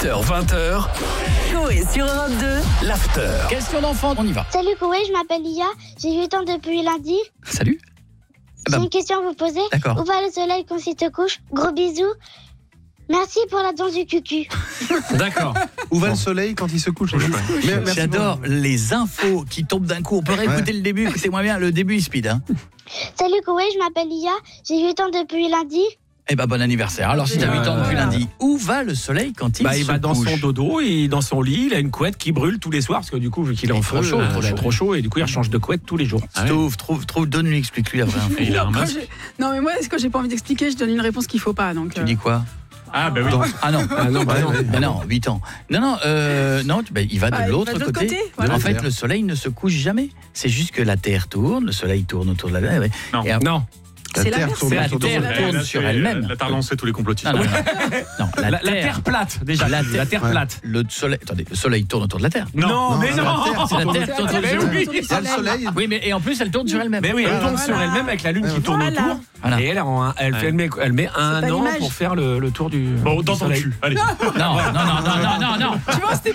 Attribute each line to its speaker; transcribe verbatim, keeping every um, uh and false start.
Speaker 1: dix-huit heures vingt,
Speaker 2: Coé sur Europe deux.
Speaker 1: l'after.
Speaker 3: Question d'enfant, on y va.
Speaker 4: Salut Koé, je m'appelle Lia, j'ai huit ans depuis lundi.
Speaker 3: Salut.
Speaker 4: J'ai
Speaker 3: bah,
Speaker 4: une question à vous poser.
Speaker 3: D'accord.
Speaker 4: Où va le soleil quand il te couche? Gros bisous. Merci pour la danse du cucu.
Speaker 5: D'accord.
Speaker 6: Où va le soleil quand il se couche? Mais- merci
Speaker 3: J'adore
Speaker 6: beaucoup.
Speaker 3: les infos qui tombent d'un coup. On peut réécouter le début, écoutez-moi bien, le début est speed. Hein.
Speaker 4: Salut Koé, je m'appelle Lia, j'ai huit ans depuis lundi.
Speaker 3: Eh ben bon anniversaire. Alors si t'as huit ans depuis lundi, où va le soleil quand il
Speaker 5: Bah,
Speaker 3: se
Speaker 5: il va dans
Speaker 3: couche?
Speaker 5: son dodo et dans son lit, il a une couette qui brûle tous les soirs parce que du coup, vu qu'il est en
Speaker 3: trop
Speaker 5: feu,
Speaker 3: chaud,
Speaker 5: euh,
Speaker 3: trop
Speaker 5: il a
Speaker 3: chaud.
Speaker 5: trop chaud et du coup, il rechange de couette tous les jours.
Speaker 3: Trouve, trouve, trouve, donne-lui, explique-lui la vraie info.
Speaker 7: Il a un
Speaker 8: Quand
Speaker 7: masque.
Speaker 8: j'ai- Non mais moi, quand j'ai pas envie d'expliquer, je donne une réponse qu'il faut pas. Donc,
Speaker 3: Tu
Speaker 8: euh,
Speaker 3: dis quoi?
Speaker 7: Ah, bah oui.
Speaker 3: Ah non,
Speaker 5: Ah non, bah
Speaker 6: Ouais,
Speaker 5: non.
Speaker 6: ouais.
Speaker 3: Ah non, huit ans. Non, non, euh, non tu- bah, il va de
Speaker 8: Bah, il
Speaker 3: l'autre
Speaker 8: va de l'autre
Speaker 3: côté.
Speaker 8: côté, voilà.
Speaker 3: En fait,
Speaker 6: Terre.
Speaker 3: le soleil ne se couche jamais. C'est juste que la Terre tourne, le soleil tourne autour de la Terre.
Speaker 7: Non.
Speaker 3: Et après-
Speaker 5: Non.
Speaker 6: La
Speaker 8: C'est
Speaker 6: terre
Speaker 8: l'inverse.
Speaker 6: tourne
Speaker 3: C'est la
Speaker 6: autour de
Speaker 3: terre.
Speaker 6: son-
Speaker 3: Elle tourne
Speaker 7: Là,
Speaker 3: sur
Speaker 7: c'est-
Speaker 3: elle-même.
Speaker 7: Là, t'as relancé tous les complotistes.
Speaker 3: Non, non, non. Non, la,
Speaker 5: La, la
Speaker 3: terre,
Speaker 5: terre plate, déjà.
Speaker 3: La
Speaker 5: La,
Speaker 3: terre-
Speaker 5: terre
Speaker 6: ouais.
Speaker 5: plate.
Speaker 3: Le soleil, attendez, le soleil tourne autour de la Terre.
Speaker 5: Non,
Speaker 6: Non,
Speaker 5: mais
Speaker 6: la
Speaker 5: non.
Speaker 6: terre,
Speaker 3: C'est la
Speaker 6: tourne-
Speaker 3: Terre qui tourne
Speaker 8: C'est la
Speaker 3: autour
Speaker 8: terre
Speaker 3: de
Speaker 8: qui
Speaker 3: la
Speaker 8: tourne
Speaker 6: Il y a
Speaker 8: autour
Speaker 6: le
Speaker 8: du
Speaker 6: soleil.
Speaker 3: Oui, mais et en plus, elle tourne sur elle-même.
Speaker 5: Mais oui, elle
Speaker 6: Voilà.
Speaker 5: tourne sur elle-même avec la lune qui tourne
Speaker 8: Voilà.
Speaker 5: autour.
Speaker 3: Voilà.
Speaker 5: Et elle, en- elle, fait- elle met, elle met un
Speaker 8: pas
Speaker 5: an
Speaker 8: l'image.
Speaker 5: pour faire le, le tour du.
Speaker 7: Bon,
Speaker 5: du
Speaker 7: dans ton
Speaker 5: soleil.
Speaker 7: cul. Allez.
Speaker 3: Non, non, non, non, non, non, non.
Speaker 8: Tu vois, c'était